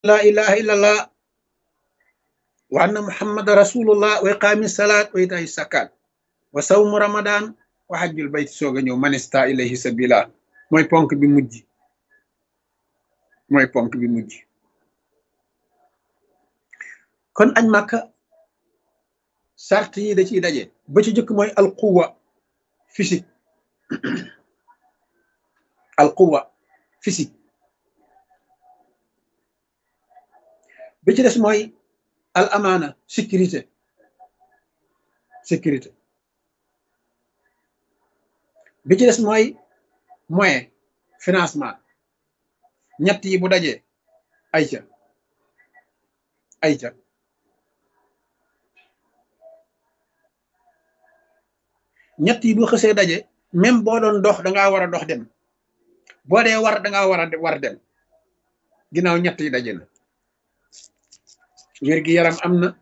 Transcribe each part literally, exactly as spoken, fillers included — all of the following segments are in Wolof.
la ilaha illallah wa anna muhammad rasulullah wa iqami salat wa ita'i zakat wa sawmu ramadan wa hajjul bayt soog a ñëw manista ilayhi sabila mooy ponk bi mujj mooy ponk bi mujj kon añ màkka sart yi da ciy daje ba ci jëkk mooy alquwa physique alquwa physique bi ci des mooy al amaana sécurité sécurité bi ci des mooy moyen financement ñett yi bu dajee ayca ayca ñett yi bu xësee daje même boo doon dox dangaa war a dox dem boo dee war dangaa war a war dem ginnaaw ñett yi daje na wér gi yaram am na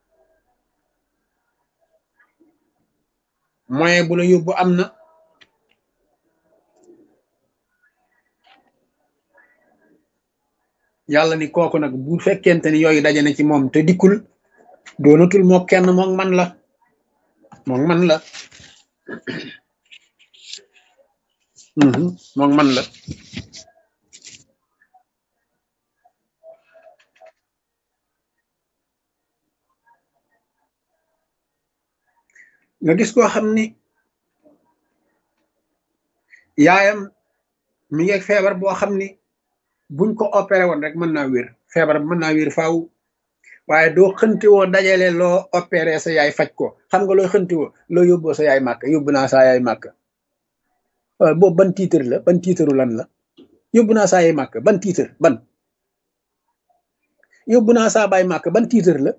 moyen bu la yóbbu am na yàlla ni kooku nag bu fekkente ni yooyu daje na ci moom te dikkul doonatul moo kenn moom man la moom man la moom man la nga gis koo xam ni yaayam mi ngi ak feebar boo xam ni buñ ko opéré woon rek mën naa wér feebar mën naa wér faaw waaye doo xënti woo dajale loo opéré sa yaay faj ko xam nga looy xënti woo loo yóbboo sa yaay màkk yóbbu naa saa yaay màkk waaye boobu ban tiitar la ban tiitaru lan la yóbbu naa saa yaay màkk ban tiitar ban yóbbu naa saa baay màkk ban tiitar la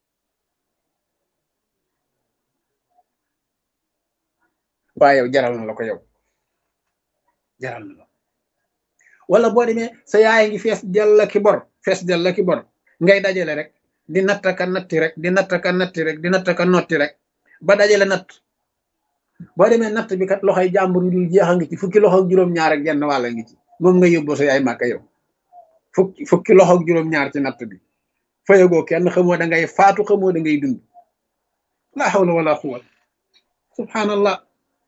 waaye yow jaral na la ko yow jaral na la wala boo demee sa yaay ngi fees dell ki bor fees dell ki bor ngay dajale rek di nattaka natti rek di nattaka natti rek di nattaka notti rek ba dajale natt boo demee natt bi kat loxoy jàmbur yu dul jeex a ngi ci fukki loxo ak juróom-ñaar ak genn wàll ngi ci moom nga yóbboo sa yaay màkka yow fukki fukki loxo ak juróom-ñaar ci natt bi fayagoo kenn xamoo da ngay faatu xamoo da ngay dund la hawla wala quwwata subhanallah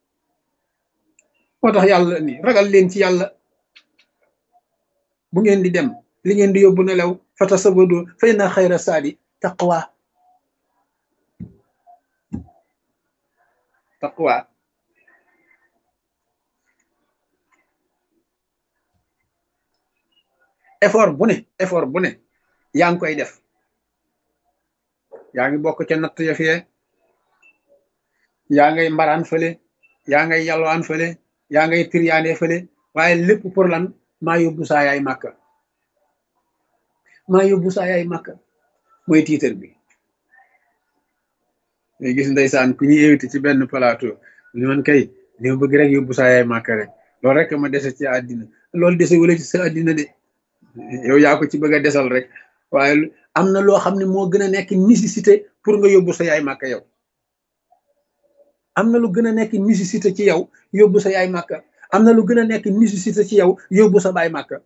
moo tax yàlla ni ragal leen ci yàlla bu ngeen di dem li ngeen di yóbbu nelaw fatasabadu fa inna xayra saadi taqwa taqwa effort bu ne effort bu ne yaa ngi koy def yaa ngi bokk ca natt ya fee yaa ngay mbaraan fële yaa ngay yalwaan fële yaa ngay tiryaane fële waaye lépp pour lan maa yóbbu saa yaay màkka maa yóbbu saa yaay màkka mooy tiitar bi ngay gis ndeysaan ku ñuy invité ci benn plateau li man kay li ma bëgg rek yóbbu saa yaay màkka rek loolu rek ma dese ci àddina loolu dese wala ci sa àddina de yow yaa ko ci bëgg a desal rek waaye am na loo xam ne moo gën a nekk nécessité pour nga yóbbu sa yaay màkka yow am na lu gën a nekk nécessité ci yow yóbbu sa yaay màkka am na lu gën a nekk nécessité ci yow yóbbu sa baay màkka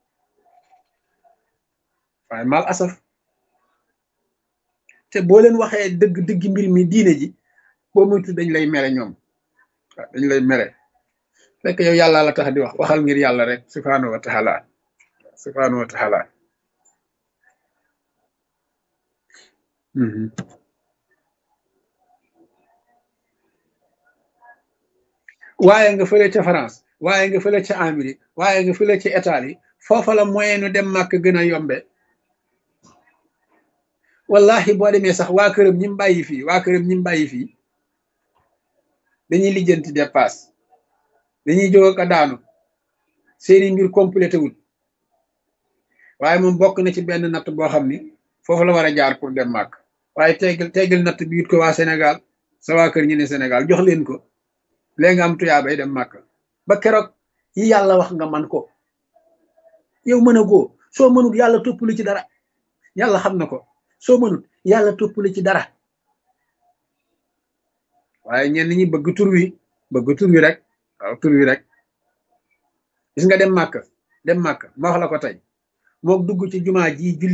waaye mal asaf te boo leen waxee dëgg dëgg mbir mi diine ji boo moytu dañ lay mere ñoom waaw dañ lay mere fekk yow yàlla la tax di wax waxal ngir yàlla rek subhanahu wa taala subhanahu wa taala waaye nga fële ca France waaye nga fële ca Amérique waaye nga fële ca Italie foofa la moyen nu dem màkk gën a yombe wallahi boo demee sax waa këram ñi mu bàyyi fii waa këram ñi mu bàyyi fii dañuy lijjanti dépasse dañuy jóg a daanu seeni mbir complété wul waaye moom bokk na ci benn natt boo xam ni foofu la war a jaar pour dem màkk waaye teggal teggal natt bi yut ko waa Sénégal sa waa kër ñi ne Sénégal jox leen ko léegi nga am tuyaabay dem màkk ba keroog yi yàlla wax nga man ko yow mën a goo soo mënut yàlla toppali ci dara yàlla xam na ko soo mënut yàlla toppali ci dara waaye ñenn ñi bëgg tur wi bëgg tur wi rek waaw tur wi rek gis nga dem màkk dem màkk ma wax la ko tey mook dugg ci jumaa ji julli